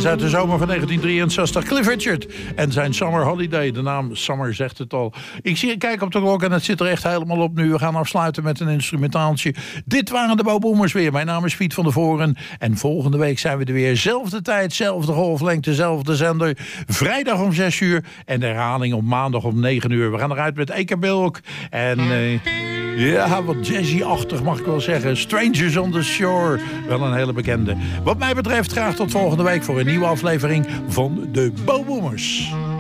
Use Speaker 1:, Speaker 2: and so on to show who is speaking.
Speaker 1: is uit de zomer van 1963. Cliff Richard en zijn Summer Holiday. De naam Summer zegt het al. Ik kijk op de klok en het zit er echt helemaal op nu. We gaan afsluiten met een instrumentaaltje. Dit waren de Boboomers weer. Mijn naam is Piet van der Voren. En volgende week zijn we er weer. Zelfde tijd, zelfde golflengte, zelfde zender. Vrijdag om 6 uur. En de herhaling op maandag om 9 uur. We gaan eruit met Eke Bilk. En ja, wat jazzy-achtig mag ik wel zeggen. Strangers on the Shore. Wel een hele bekende. Wat mij betreft graag tot volgende week voor een nieuwe aflevering van de Boboomers.